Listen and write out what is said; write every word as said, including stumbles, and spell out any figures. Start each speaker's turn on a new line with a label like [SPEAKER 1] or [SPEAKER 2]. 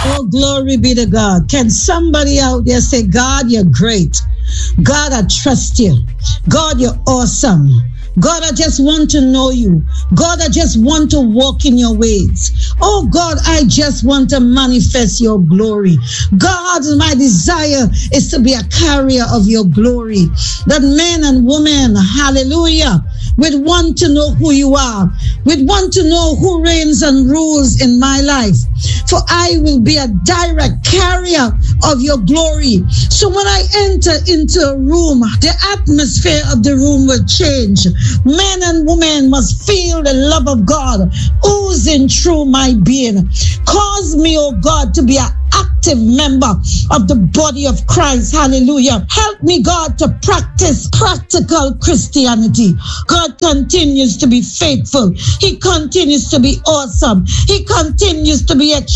[SPEAKER 1] Oh, glory be to God. Can somebody out there say, God, you're great. God, I trust you. God, you're awesome. God, I just want to know you. God, I just want to walk in your ways. Oh God, I just want to manifest your glory. God, my desire is to be a carrier of your glory. That men and women, hallelujah, would want to know who you are. Would want to know who reigns and rules in my life. For I will be a direct carrier of your glory. So when I enter into a room, the atmosphere of the room will change. Men and women must feel the love of God oozing through my being. Cause me, oh God, to be an active member of the body of Christ. Hallelujah. Help me, God, to practice practical Christianity. God continues to be faithful. He continues to be awesome. He continues to be a